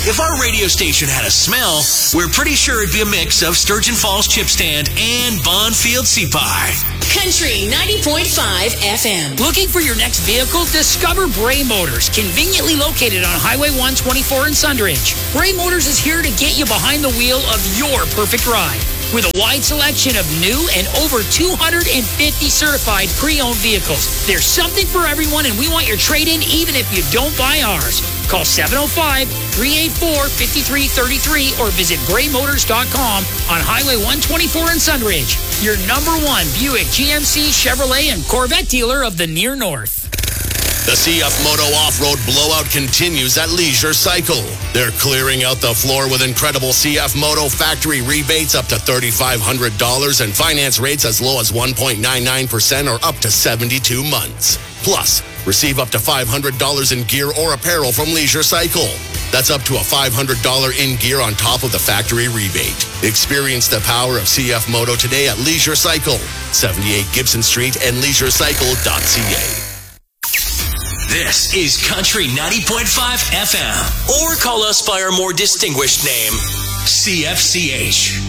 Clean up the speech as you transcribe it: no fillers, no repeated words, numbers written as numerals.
If our radio station had a smell, we're pretty sure it'd be a mix of Sturgeon Falls Chip Stand and Bonfield Sea Pie. Country 90.5 FM. Looking for your next vehicle? Discover Bray Motors, conveniently located on Highway 124 in Sundridge. Bray Motors is here to get you behind the wheel of your perfect ride. With a wide selection of new and over 250 certified pre-owned vehicles. There's something for everyone, and we want your trade-in even if you don't buy ours. Call 705-384-5333 or visit braymotors.com on Highway 124 in Sundridge. Your number one Buick, GMC, Chevrolet, and Corvette dealer of the Near North. The CF Moto Off-Road blowout continues at Leisure Cycle. They're clearing out the floor with incredible CF Moto factory rebates up to $3,500 and finance rates as low as 1.99% or up to 72 months. Plus, receive up to $500 in gear or apparel from Leisure Cycle. That's up to a $500 in gear on top of the factory rebate. Experience the power of CF Moto today at Leisure Cycle, 78 Gibson Street and leisurecycle.ca. This is Country 90.5 FM. Or call us by our more distinguished name, CFCH.